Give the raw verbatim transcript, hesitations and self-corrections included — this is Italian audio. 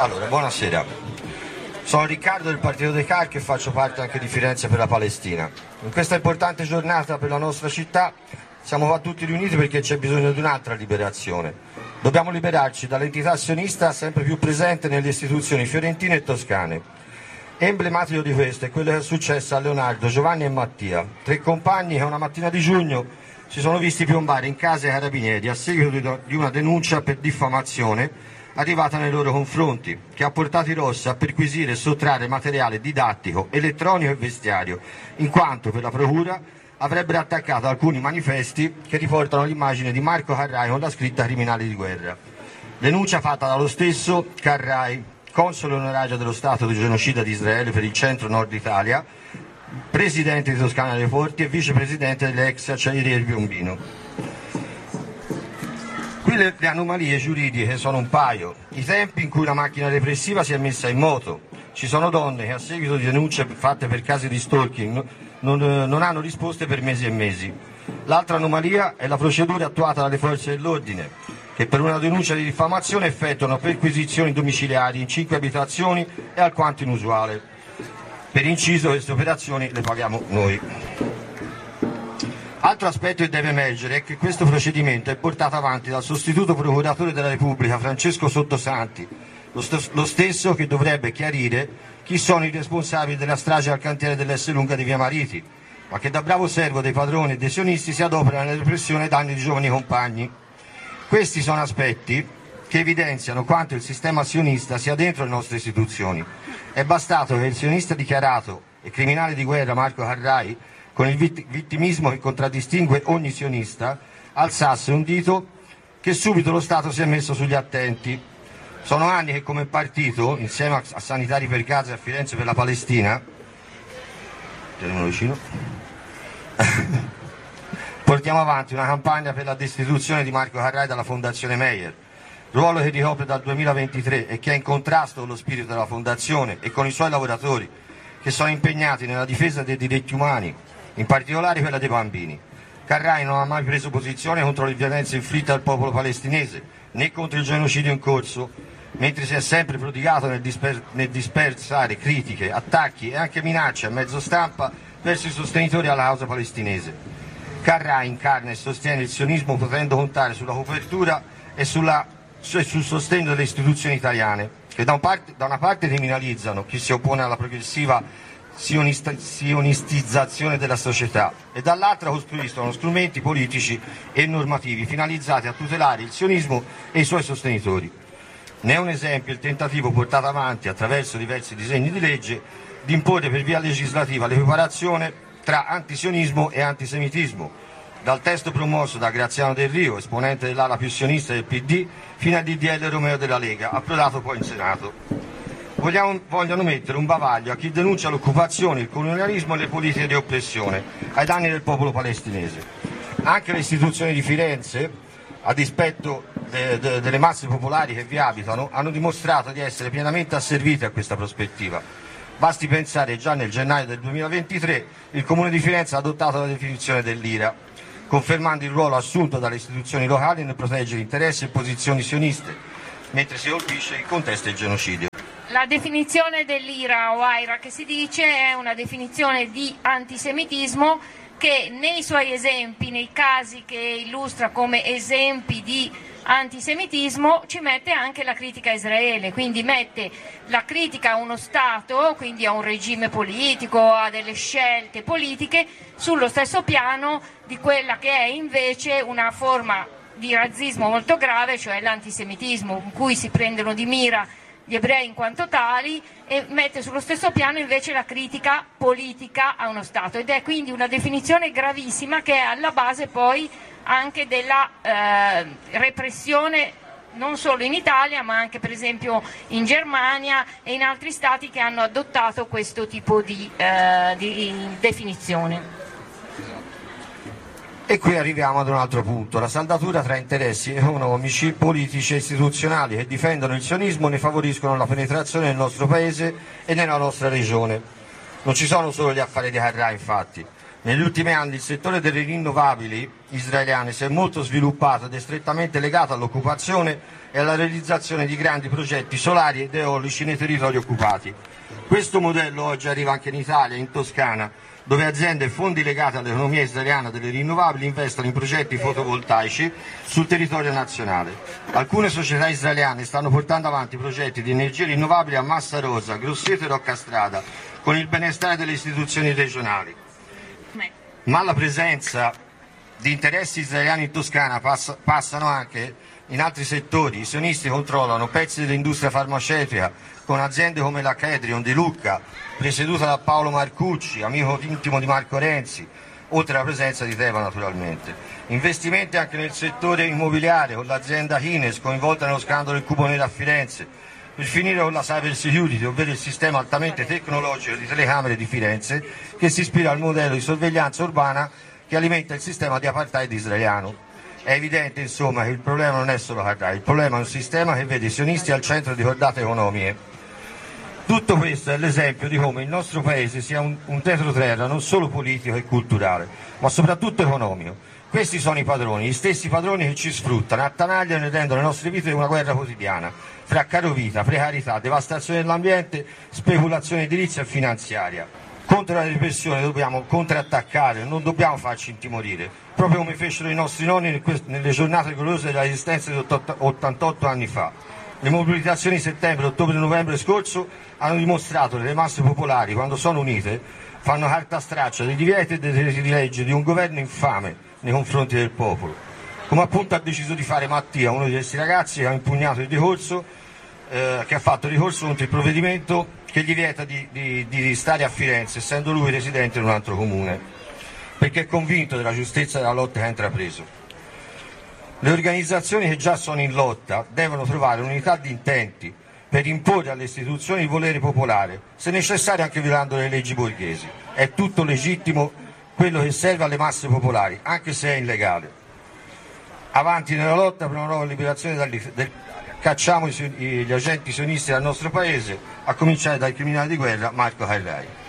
Allora, buonasera. Sono Riccardo del Partito dei Carchi e faccio parte anche di Firenze per la Palestina. In questa importante giornata per la nostra città siamo qua tutti riuniti perché c'è bisogno di un'altra liberazione. Dobbiamo liberarci dall'entità sionista sempre più presente nelle istituzioni fiorentine e toscane. Emblematico di questo è quello che è successo a Leonardo, Giovanni e Mattia, tre compagni che una mattina di giugno si sono visti piombare in casa ai carabinieri a seguito di una denuncia per diffamazione arrivata nei loro confronti, che ha portato i Rossi a perquisire e sottrarre materiale didattico, elettronico e vestiario, in quanto per la procura avrebbero attaccato alcuni manifesti che riportano l'immagine di Marco Carrai con la scritta criminali di guerra. Denuncia fatta dallo stesso Carrai, console onorario dello Stato di genocida di Israele per il centro-nord Italia, presidente di Toscana dei Porti e vicepresidente dell'ex acciaieria di Piombino. Qui le, le anomalie giuridiche sono un paio. I tempi in cui la macchina repressiva si è messa in moto. Ci sono donne che a seguito di denunce fatte per casi di stalking non, non hanno risposte per mesi e mesi. L'altra anomalia è la procedura attuata dalle forze dell'ordine, che per una denuncia di diffamazione effettuano perquisizioni domiciliari in cinque abitazioni e alquanto inusuale. Per inciso queste operazioni le paghiamo noi. Altro aspetto che deve emergere è che questo procedimento è portato avanti dal sostituto procuratore della Repubblica Francesco Sottosanti, lo, st- lo stesso che dovrebbe chiarire chi sono i responsabili della strage al cantiere dell'Esselunga di Via Mariti, ma che da bravo servo dei padroni e dei sionisti si adopera nella repressione ai danni di giovani compagni. Questi sono aspetti che evidenziano quanto il sistema sionista sia dentro le nostre istituzioni. È bastato che il sionista dichiarato e criminale di guerra Marco Carrai, con il vittimismo che contraddistingue ogni sionista, alzasse un dito che subito lo Stato si è messo sugli attenti. Sono anni che come partito, insieme a Sanitari per Gaza e a Firenze per la Palestina, vicino, portiamo avanti una campagna per la destituzione di Marco Carrai dalla Fondazione Meyer, ruolo che ricopre dal duemilaventitré e che è in contrasto con lo spirito della Fondazione e con i suoi lavoratori che sono impegnati nella difesa dei diritti umani, in particolare quella dei bambini. Carrai non ha mai preso posizione contro le violenze inflitte al popolo palestinese, né contro il genocidio in corso, mentre si è sempre prodigato nel, disper- nel dispersare critiche, attacchi e anche minacce a mezzo stampa verso i sostenitori alla causa palestinese. Carrai incarna e sostiene il sionismo potendo contare sulla copertura e, sulla, e sul sostegno delle istituzioni italiane, che da, un parte, da una parte criminalizzano chi si oppone alla progressiva sionistizzazione della società e dall'altra costruiscono strumenti politici e normativi finalizzati a tutelare il sionismo e i suoi sostenitori. Ne è un esempio il tentativo portato avanti attraverso diversi disegni di legge di imporre per via legislativa l'equiparazione tra antisionismo e antisemitismo, dal testo promosso da Graziano Del Rio, esponente dell'ala più sionista del P D, fino al D D L Romeo della Lega, approdato poi in Senato. Vogliamo, vogliono mettere un bavaglio a chi denuncia l'occupazione, il colonialismo e le politiche di oppressione ai danni del popolo palestinese. Anche le istituzioni di Firenze, a dispetto de, de, delle masse popolari che vi abitano, hanno dimostrato di essere pienamente asservite a questa prospettiva. Basti pensare già nel gennaio del duemilaventitré il Comune di Firenze ha adottato la definizione dell'I R A, confermando il ruolo assunto dalle istituzioni locali nel proteggere interessi e posizioni sioniste, mentre si colpisce il contesto del genocidio. La definizione dell'I R A o A I R A che si dice è una definizione di antisemitismo che nei suoi esempi, nei casi che illustra come esempi di antisemitismo, ci mette anche la critica a Israele, quindi mette la critica a uno Stato, quindi a un regime politico, a delle scelte politiche, sullo stesso piano di quella che è invece una forma di razzismo molto grave, cioè l'antisemitismo, in cui si prendono di mira gli ebrei in quanto tali e mette sullo stesso piano invece la critica politica a uno Stato, ed è quindi una definizione gravissima che è alla base poi anche della eh, repressione non solo in Italia ma anche per esempio in Germania e in altri stati che hanno adottato questo tipo di, eh, di definizione. E qui arriviamo ad un altro punto, la saldatura tra interessi economici, politici e istituzionali che difendono il sionismo e ne favoriscono la penetrazione nel nostro paese e nella nostra regione. Non ci sono solo gli affari di Carrai, infatti. Negli ultimi anni il settore delle rinnovabili israeliane si è molto sviluppato ed è strettamente legato all'occupazione e alla realizzazione di grandi progetti solari ed eolici nei territori occupati. Questo modello oggi arriva anche in Italia, in Toscana, dove aziende e fondi legati all'economia israeliana delle rinnovabili investono in progetti fotovoltaici sul territorio nazionale. Alcune società israeliane stanno portando avanti progetti di energie rinnovabili a Massa Rosa, Grosseto e Roccastrada, con il benestare delle istituzioni regionali. Ma la presenza di interessi israeliani in Toscana passa, passano anche in altri settori. I sionisti controllano pezzi dell'industria farmaceutica con aziende come la Kedrion di Lucca, presieduta da Paolo Marcucci, amico intimo di Marco Renzi, oltre alla presenza di Teva naturalmente. Investimenti anche nel settore immobiliare con l'azienda Hines coinvolta nello scandalo del Cubo Nero a Firenze, per finire con la cyber security, ovvero il sistema altamente tecnologico di telecamere di Firenze che si ispira al modello di sorveglianza urbana che alimenta il sistema di apartheid israeliano. È evidente insomma che il problema non è solo apartheid, il problema è un sistema che vede i sionisti al centro di cordate economiche. Tutto questo è l'esempio di come il nostro paese sia un, un tetroterra non solo politico e culturale, ma soprattutto economico. Questi sono i padroni, gli stessi padroni che ci sfruttano, attanagliano e rendono le nostre vite una guerra quotidiana, fra carovita, precarietà, devastazione dell'ambiente, speculazione edilizia e finanziaria. Contro la repressione dobbiamo contrattaccare, non dobbiamo farci intimorire, proprio come fecero i nostri nonni nelle giornate gloriose della resistenza di ottantotto anni fa. Le mobilitazioni di settembre, ottobre e novembre scorso hanno dimostrato che le masse popolari, quando sono unite, fanno carta straccia dei divieti e dei decreti di legge di un governo infame nei confronti del popolo, come appunto ha deciso di fare Mattia, uno di questi ragazzi che ha impugnato il ricorso, eh, che ha fatto ricorso contro il provvedimento che gli vieta di, di, di stare a Firenze, essendo lui residente in un altro comune, perché è convinto della giustezza della lotta che ha intrapreso. Le organizzazioni che già sono in lotta devono trovare un'unità di intenti per imporre alle istituzioni il volere popolare, se necessario anche violando le leggi borghesi. È tutto legittimo quello che serve alle masse popolari, anche se è illegale. Avanti nella lotta per una nuova liberazione dall'Italia. Cacciamo gli agenti sionisti dal nostro paese, a cominciare dal criminale di guerra Marco Cairrai.